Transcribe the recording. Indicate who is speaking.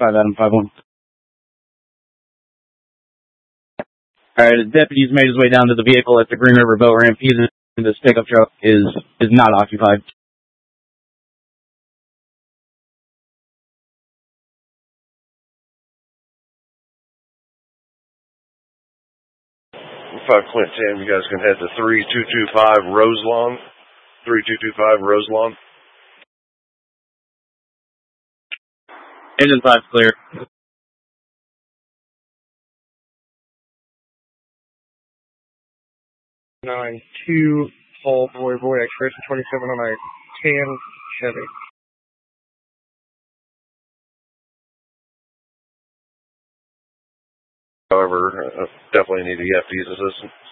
Speaker 1: 5 Adam 5-1. Alright, a deputy's made his way down to the vehicle at the Green River boat ramp. He's in this pickup truck is not occupied.
Speaker 2: Clint 10, you guys can head to 3225 Roselawn. 3225 Roselawn.
Speaker 1: Engine 5's clear.
Speaker 3: 9-2, Paul Boy expiration 27 on a tan Chevy.
Speaker 2: However, definitely need a EFT's assistance.